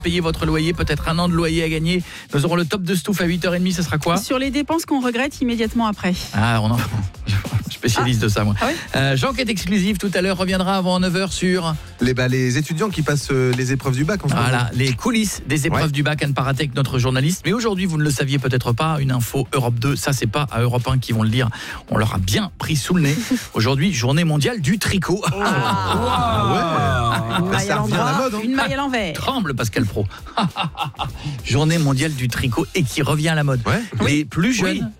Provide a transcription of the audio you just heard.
payer votre loyer, peut-être un an de loyer à gagner. Nous aurons le top de Stouff à 8h30, ça sera quoi? Sur les dépenses qu'on regrette immédiatement après. Ah, on en spécialiste de ça, moi. Ah oui. Jean qui est exclusif tout à l'heure reviendra avant 9h sur Les étudiants qui passent les épreuves du bac en ce moment. voilà, les coulisses des épreuves du bac à ne pas rater avec notre journaliste. Mais aujourd'hui, vous ne le saviez peut-être pas, une info Europe 2, ça c'est pas à Europe 1 qui vont le lire. On leur a bien pris sous le nez. Aujourd'hui, journée mondiale du tricot. Une maille ça à revient à la l'endroit, mode, hein. une maille à l'envers. Tremble Pascal Pro. Journée mondiale du tricot et qui revient à la mode. Ouais. Les plus jeunes